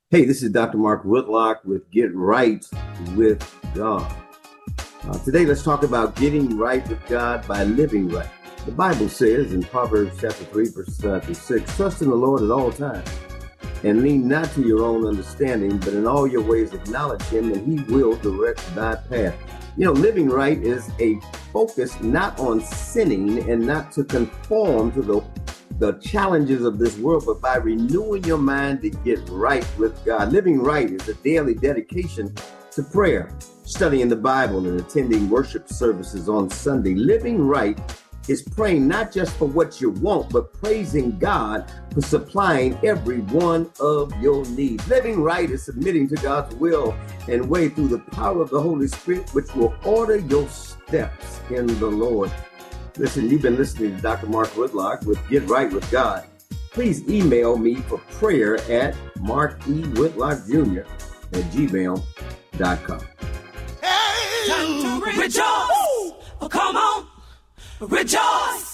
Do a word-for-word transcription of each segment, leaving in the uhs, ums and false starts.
Hey, this is Doctor Mark Whitlock with Get Right with God. Uh, today, let's talk about getting right with God by living right. The Bible says in Proverbs chapter three, verses five through six, trust in the Lord at all times and lean not to your own understanding, but in all your ways acknowledge him and he will direct thy path. You know, living right is a focus not on sinning and not to conform to the the challenges of this world, but by renewing your mind to get right with God. Living right is a daily dedication to prayer, studying the Bible, and attending worship services on Sunday. Living right is praying not just for what you want, but praising God for supplying every one of your needs. Living right is submitting to God's will and way through the power of the Holy Spirit, which will order your steps in the Lord. Listen, you've been listening to Doctor Mark Whitlock with Get Right with God. Please email me for prayer at mark e whitlock junior at gmail dot com. Hey! Time to rejoice! Oh, come on! Rejoice!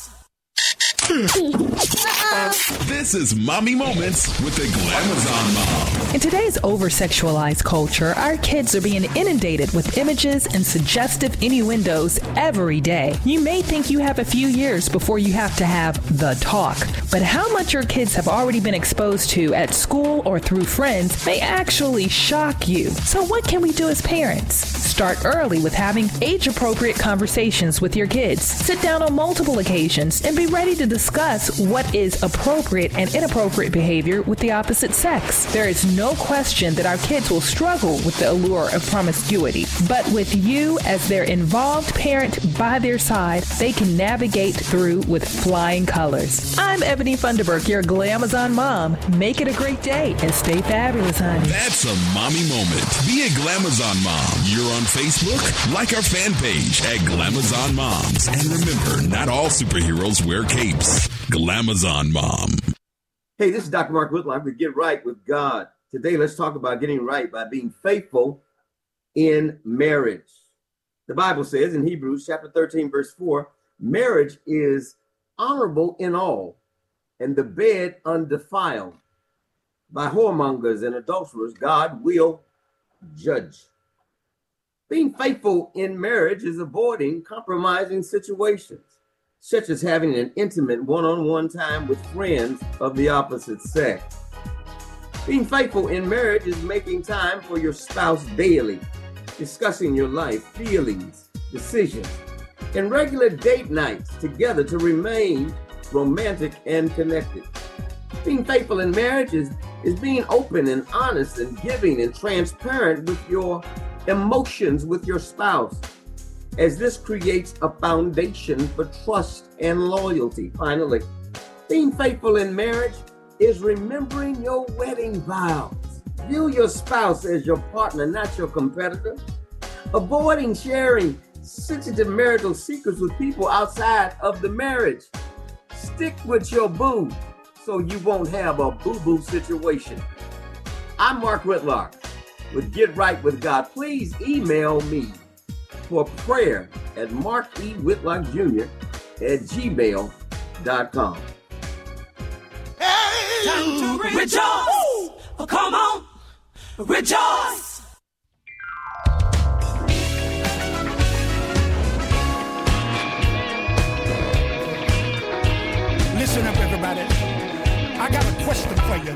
This is Mommy Moments with the Glamazon Mom. In today's over-sexualized culture, our kids are being inundated with images and suggestive innuendos every day. You may think you have a few years before you have to have the talk, but how much your kids have already been exposed to at school or through friends may actually shock you. So what can we do as parents? Start early with having age-appropriate conversations with your kids. Sit down on multiple occasions and be ready to discuss what is appropriate and inappropriate behavior with the opposite sex. There is no question that our kids will struggle with the allure of promiscuity, but with you as their involved parent by their side, they can navigate through with flying colors. I'm Ebony Funderburk, your Glamazon mom. Make it a great day and stay fabulous, honey. That's a mommy moment. Be a Glamazon mom. You're on Facebook? Like our fan page at Glamazon Moms. And remember, not all superheroes wear capes. Glamazon Mom. Hey, this is Doctor Mark Whitlock with Get Right with God. Today, let's talk about getting right by being faithful in marriage. The Bible says in Hebrews chapter thirteen, verse four, marriage is honorable in all, and the bed undefiled. By whoremongers and adulterers, God will judge. Being faithful in marriage is avoiding compromising situations, such as having an intimate one-on-one time with friends of the opposite sex. Being faithful in marriage is making time for your spouse daily, discussing your life, feelings, decisions, and regular date nights together to remain romantic and connected. Being faithful in marriage is, is being open and honest and giving and transparent with your emotions with your spouse, as this creates a foundation for trust and loyalty. Finally, being faithful in marriage is remembering your wedding vows. View your spouse as your partner, not your competitor. Avoiding sharing sensitive marital secrets with people outside of the marriage. Stick with your boo so you won't have a boo-boo situation. I'm Mark Whitlock with Get Right with God. Please email me for prayer at mark e whitlock junior at gmail dot com. Hey! Time to rejoice! Oh, come on! Rejoice! Listen up, everybody. I got a question for you.